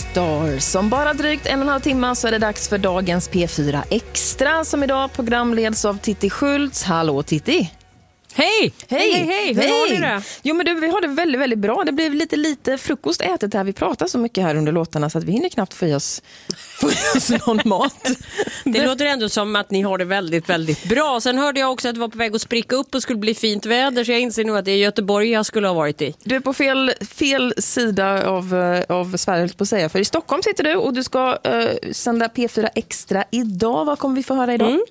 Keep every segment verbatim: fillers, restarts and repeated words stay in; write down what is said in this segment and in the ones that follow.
Stars. Om bara drygt en och en halv timme så är det dags för dagens P fyra Extra som idag programleds av Titti Schultz. Hallå Titti! Hej! Hej, hej, hej! Hur hej. har ni det? Jo men du, vi har det väldigt, väldigt bra. Det blev lite, lite frukost ätet här. Vi pratar så mycket här under låtarna så att vi hinner knappt få i oss, få i oss någon mat. Det låter ändå som att ni har det väldigt, väldigt bra. Sen hörde jag också att det var på väg att spricka upp och skulle bli fint väder. Så jag inser nu att det är Göteborg jag skulle ha varit i. Du är på fel, fel sida av, av Sverige på att säga. För i Stockholm sitter du och du ska uh, sända P fyra Extra idag. Vad kommer vi få höra idag? Mm.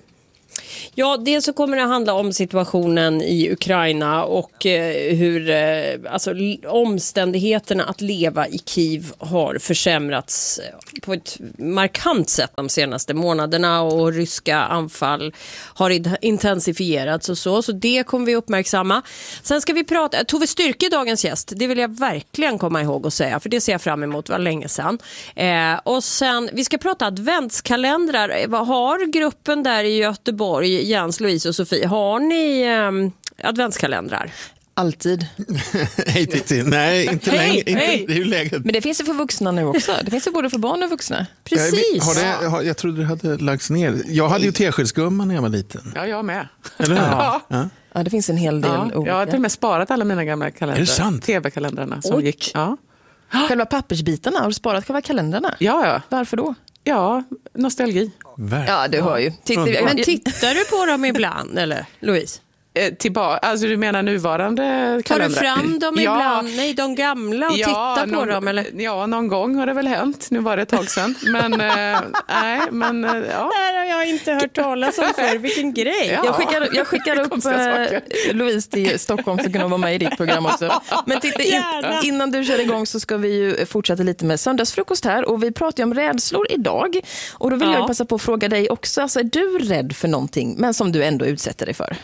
Ja, dels så kommer det handla om situationen i Ukraina och eh, hur eh, alltså, omständigheterna att leva i Kiev har försämrats på ett markant sätt de senaste månaderna och ryska anfall har intensifierats och så, så det kommer vi uppmärksamma. Sen ska vi prata, Tove Styrke dagens gäst, det vill jag verkligen komma ihåg och säga, för det ser jag fram emot, det var länge sedan. Eh, och sen, vi ska prata adventskalendrar. Vad har gruppen där i Göteborg, Jens, Louise och Sofie, har ni eh, adventskalendrar? Alltid. Hej Titti. Nej, inte hej, länge. Inte, hej. Det är ju läget. Men det finns ju för vuxna nu också. Det finns ju både för barn och vuxna. Precis. Har det, har, jag trodde det hade lagts ner. Jag hade ju teskedsgumman när jag var liten. Ja, jag med. Eller hur? Ja. Ja. Ja, det finns en hel del Ja, olika. jag har till och med sparat alla mina gamla kalendrar. Är det sant? T V-kalendrarna som Oj. gick. Ja. Själva pappersbitarna, har du sparat själva kalendrarna? Ja, ja. Varför då? Ja, nostalgi. Ja, du hör ju. Titta, Ja. Men tittar du på dem ibland, eller Louise? Eh, tillbaka, alltså du menar nuvarande Tar kalendrar? du fram dem Ja. ibland? Nej, de gamla och Ja, tittar på någon, dem, eller? Ja, någon gång har det väl hänt. Nu var det ett tag sedan. Men, eh, nej, men eh, ja. Det här har jag inte hört talas om för. Vilken grej. Ja. Jag skickar, jag skickar upp Konstiga eh, saker. Louise till Stockholm för att kunna vara med i ditt program också. Men titta, in, Gärna. innan du kör igång så ska vi ju fortsätta lite med söndagsfrukost här. Och vi pratar ju om rädslor idag. Och då vill Ja. jag passa på att fråga dig också. Alltså, är du rädd för någonting men som du ändå utsätter dig för?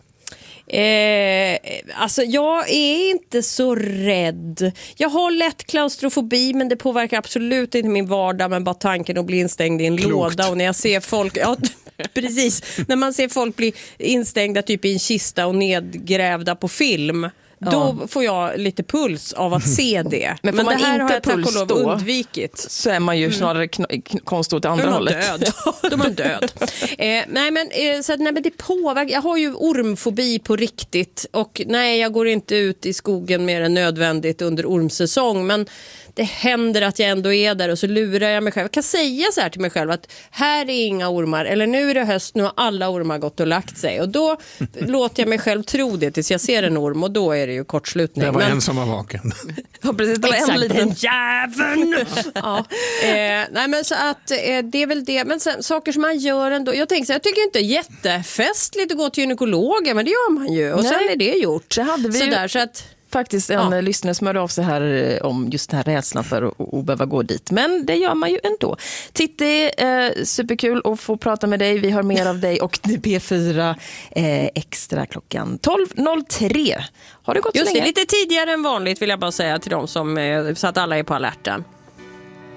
Eh, alltså jag är inte så rädd. Jag har lätt klaustrofobi, men det påverkar absolut inte min vardag, men bara tanken att bli instängd i en Klokt. låda. Och när jag ser folk, ja, precis, när man ser folk bli instängda typ i en kista och nedgrävda på film, Ja. då får jag lite puls av att se det. Men Men, får det man här har inte jag tack och puls lov då? undvikit. Så är man ju snarare kn- kn- konst åt Då andra är man hållet. död. Då är man död. Eh, nej, men, eh, så att, nej, men det påverkar. Jag har ju ormfobi på riktigt. Och nej, jag går inte ut i skogen mer än nödvändigt under ormsäsong. Men det händer att jag ändå är där och så lurar jag mig själv. Jag kan säga så här till mig själv att här är inga ormar. Eller nu är det höst, nu har alla ormar gått och lagt sig. Och då låter jag mig själv tro det tills jag ser en orm. Och då är det ju kortslutning. Det var Men- en som var vaken. Ja, precis. Det var en Exakt, liten... den jäveln! Ja. Eh, nej, men så att eh, det är väl det. Men sen, saker som man gör ändå. Jag tänker så här, jag tycker inte det är jättefestligt att gå till gynekologen, men det gör man ju. Och Nej, sen är det gjort. det hade vi ju- Sådär, så att, Faktiskt en Ja. lyssnare som hörde av sig här eh, om just den här rädslan för att, att behöva gå dit. Men det gör man ju ändå. Titti, eh, superkul att få prata med dig. Vi hör mer av dig och P fyra eh, Extra klockan tolv noll tre. Har det gått just så det, länge? lite tidigare än vanligt vill jag bara säga till dem som, eh, så att alla är på alerten.